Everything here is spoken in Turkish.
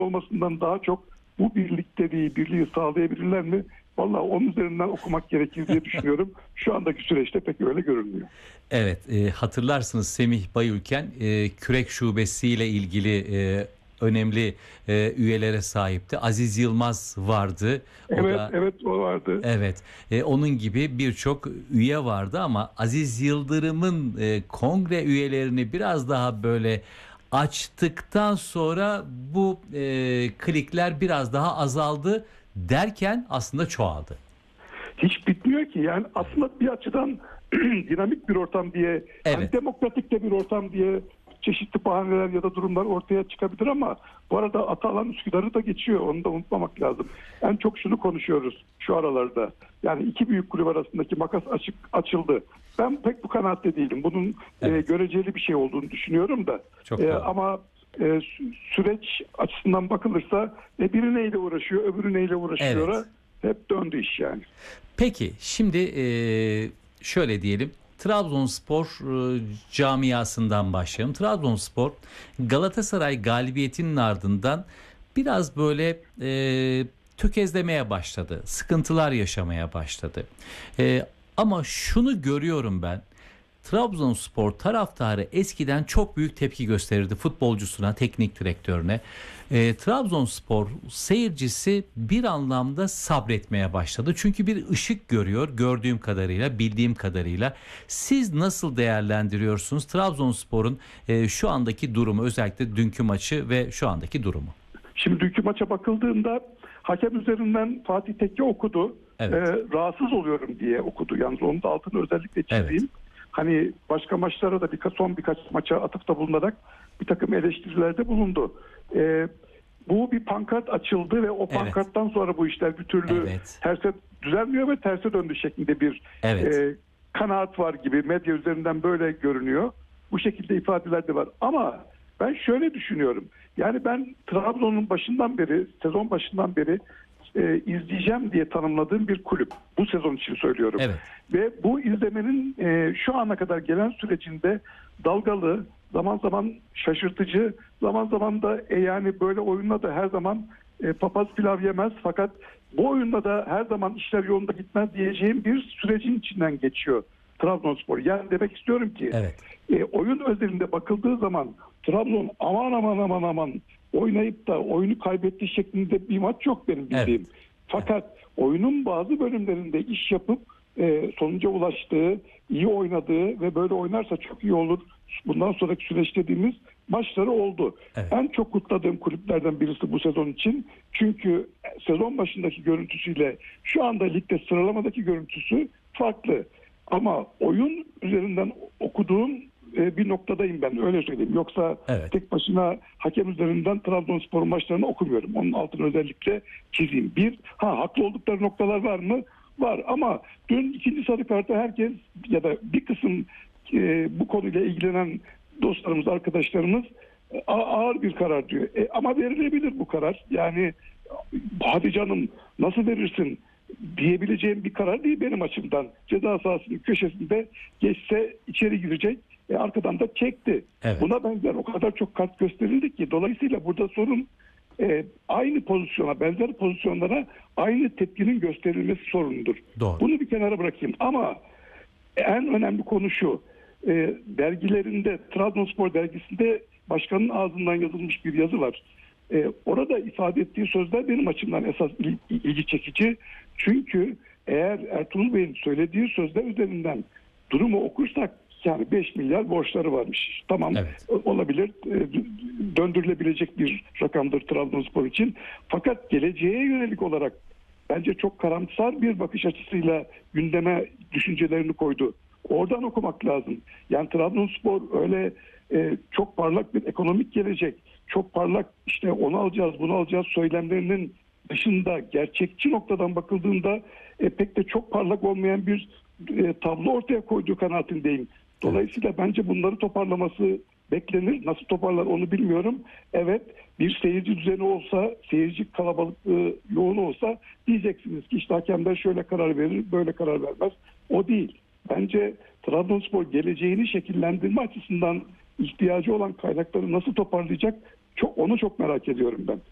olmasından daha çok bu birliği sağlayabilirler mi? Vallahi onun üzerinden okumak gerekir diye düşünüyorum. Şu andaki süreçte pek öyle görünmüyor. Evet, hatırlarsınız Semih Bayülken kürek şubesiyle ilgili önemli üyelere sahipti. Aziz Yılmaz vardı. O Evet, da evet o vardı. evet, onun gibi birçok üye vardı ama Aziz Yıldırım'ın kongre üyelerini biraz daha böyle açtıktan sonra bu klikler biraz daha azaldı derken aslında çoğaldı. Hiç bitmiyor ki. Yani aslında bir açıdan dinamik bir ortam diye, hani Evet, demokratik de bir ortam diye çeşitli bahaneler ya da durumlar ortaya çıkabilir ama bu arada Atalan Üsküdar'ı da geçiyor. Onu da unutmamak lazım. En çok şunu konuşuyoruz şu aralarda. Yani iki büyük kulüp arasındaki makas açıldı. Ben pek bu kanaatte değilim. Bunun evet. göreceli bir şey olduğunu düşünüyorum da. Çok doğru. Ama süreç açısından bakılırsa biri neyle uğraşıyor, öbürü neyle uğraşıyor. Evet. Hep döndü iş yani. Peki şimdi şöyle diyelim. Trabzonspor camiasından başlayalım. Trabzonspor Galatasaray galibiyetinin ardından biraz böyle tökezlemeye başladı. Sıkıntılar yaşamaya başladı. Ama şunu görüyorum ben. Trabzonspor taraftarı eskiden çok büyük tepki gösterirdi futbolcusuna, teknik direktörüne. Trabzonspor seyircisi bir anlamda sabretmeye başladı. Çünkü bir ışık görüyor gördüğüm kadarıyla, bildiğim kadarıyla. Siz nasıl değerlendiriyorsunuz Trabzonspor'un şu andaki durumu, özellikle dünkü maçı ve şu andaki durumu? Şimdi dünkü maça bakıldığında hakem üzerinden Fatih Tekke okudu. Evet. Rahatsız oluyorum diye okudu. Yalnız onun da altını özellikle çizeyim. Evet. Hani başka maçlara da son birkaç maça atıfta bulunarak bir takım eleştirilerde bulundu. Bu bir pankart açıldı ve o pankarttan sonra bu işler bir türlü terse düzelmiyor ve terse döndü şeklinde bir kanaat var gibi medya üzerinden böyle görünüyor. Bu şekilde ifadeler de var. Ama ben şöyle düşünüyorum. Yani ben Trabzon'un sezon başından beri izleyeceğim diye tanımladığım bir kulüp. Bu sezon için söylüyorum. Evet. Ve bu izlemenin şu ana kadar gelen sürecinde dalgalı, zaman zaman şaşırtıcı, zaman zaman da yani böyle oyunla da her zaman papaz pilav yemez. Fakat bu oyunda da her zaman işler yolunda gitmez diyeceğim bir sürecin içinden geçiyor Trabzonspor. Yani demek istiyorum ki oyun özelinde bakıldığı zaman Trabzon aman oynayıp da oyunu kaybetti şeklinde bir maç yok benim bildiğim. Fakat oyunun bazı bölümlerinde iş yapıp sonuca ulaştığı, iyi oynadığı ve böyle oynarsa çok iyi olur. Bundan sonraki süreç dediğimiz maçları oldu. En çok kutladığım kulüplerden birisi bu sezon için. Çünkü sezon başındaki görüntüsüyle şu anda ligde sıralamadaki görüntüsü farklı. Ama oyun üzerinden okuduğum bir noktadayım ben, öyle söyleyeyim. Yoksa tek başına hakem üzerinden Trabzonspor maçlarını okumuyorum. Onun altını özellikle çizeyim. Haklı oldukları noktalar var mı? Var ama dün ikinci sarı kartı herkes ya da bir kısım bu konuyla ilgilenen dostlarımız, arkadaşlarımız ağır bir karar diyor. Ama verilebilir bu karar. Yani hadi canım nasıl verirsin diyebileceğim bir karar değil benim açımdan. Ceza sahasının köşesinde geçse içeri girecek. Arkadan da çekti. Buna benzer o kadar çok kart gösterildi ki dolayısıyla burada sorun aynı pozisyona, benzer pozisyonlara aynı tepkinin gösterilmesi sorunudur. Doğru. Bunu bir kenara bırakayım ama en önemli konu şu. Dergilerinde, Trabzonspor dergisinde başkanın ağzından yazılmış bir yazı var. Orada ifade ettiği sözler benim açımdan esas ilgi çekici. Çünkü eğer Ertuğrul Bey'in söylediği sözler üzerinden durumu okursak yani 5 milyar borçları varmış. Tamam, olabilir. Döndürülebilecek bir rakamdır Trabzonspor için. Fakat geleceğe yönelik olarak bence çok karamsar bir bakış açısıyla gündeme düşüncelerini koydu. Oradan okumak lazım. Yani Trabzonspor öyle çok parlak bir ekonomik gelecek, çok parlak işte onu alacağız, bunu alacağız söylemlerinin dışında gerçekçi noktadan bakıldığında pek de çok parlak olmayan bir tablo ortaya koyduğu kanaatindeyim. Dolayısıyla bence bunları toparlaması beklenir. Nasıl toparlar onu bilmiyorum. Evet, bir seyirci düzeni olsa, seyirci kalabalıklığı yoğun olsa diyeceksiniz ki işte hakemler şöyle karar verir, böyle karar vermez. O değil. Bence Trabzonspor geleceğini şekillendirme açısından ihtiyacı olan kaynakları nasıl toparlayacak? Onu çok merak ediyorum ben.